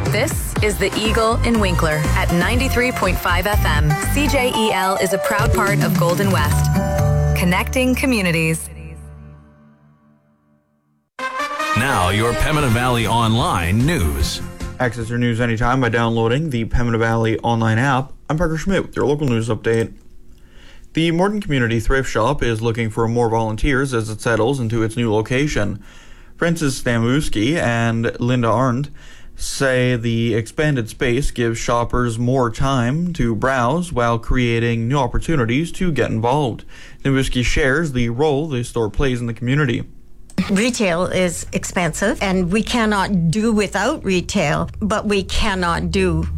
This is the Eagle in Winkler at 93.5 FM. CJEL is a proud part of Golden West. Connecting communities. Now, your Pembina Valley Online news. Access your news anytime by downloading the Pembina Valley Online app. I'm Parker Schmidt with your local news update. The Morton Community Thrift Shop is looking for more volunteers as it settles into its new location. Francis Stamuski and Linda Arndt say the expanded space gives shoppers more time to browse while creating new opportunities to get involved. Stamuski shares the role the store plays in the community. Retail is expensive, and we cannot do without retail, but we cannot do